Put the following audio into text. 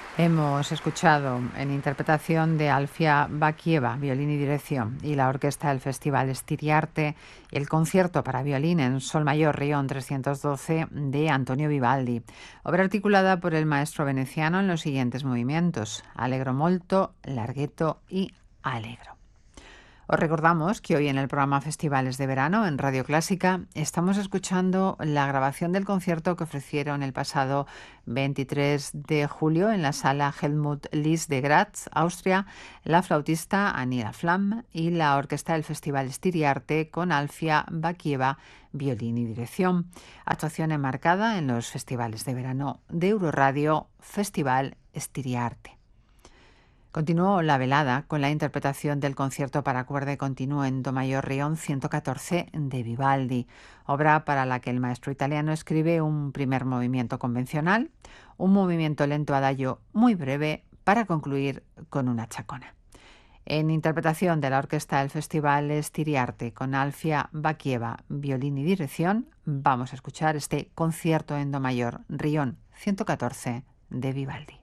Hemos escuchado en interpretación de Alfia Bakieva, violín y dirección, y la orquesta del Festival Stiriarte, el concierto para violín en sol mayor Rion 312 de Antonio Vivaldi, obra articulada por el maestro veneciano en los siguientes movimientos: Allegro molto, Larghetto y Allegro. Os recordamos que hoy en el programa Festivales de Verano en Radio Clásica estamos escuchando la grabación del concierto que ofrecieron el pasado 23 de julio en la sala Helmut Lis de Graz, Austria, la flautista Anila Flamm y la orquesta del Festival Stiriarte con Alfia Bakieva, violín y dirección. Actuación enmarcada en los Festivales de Verano de Euroradio, Festival Stiriarte. Continuó la velada con la interpretación del concierto para cuerda continuo en do mayor Rion 114 de Vivaldi, obra para la que el maestro italiano escribe un primer movimiento convencional, un movimiento lento adagio muy breve para concluir con una chacona. En interpretación de la orquesta del Festival Stiriarte con Alfia Bakieva, violín y dirección, vamos a escuchar este concierto en do mayor Rion 114 de Vivaldi.